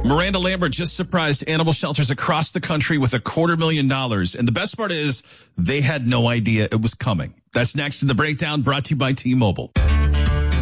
Miranda Lambert just surprised animal shelters across the country with $250,000. And the best part is they had no idea it was coming. That's next in the breakdown, brought to you by T-Mobile.